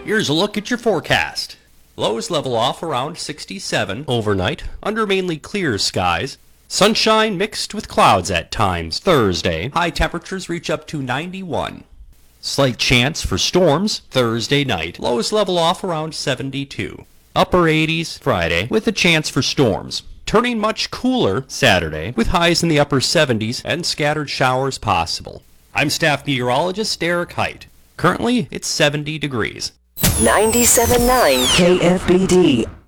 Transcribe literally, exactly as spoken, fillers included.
Here's a look at your forecast. Lows level off around sixty-seven overnight, under mainly clear skies. Sunshine mixed with clouds at times Thursday. High temperatures reach up to ninety-one. Slight chance for storms Thursday night. Lows level off around seventy-two. Upper eighties Friday with a chance for storms. Turning much cooler Saturday with highs in the upper seventies and scattered showers possible. I'm staff meteorologist Eric Height. Currently, it's seventy degrees. ninety-seven point nine K F B D.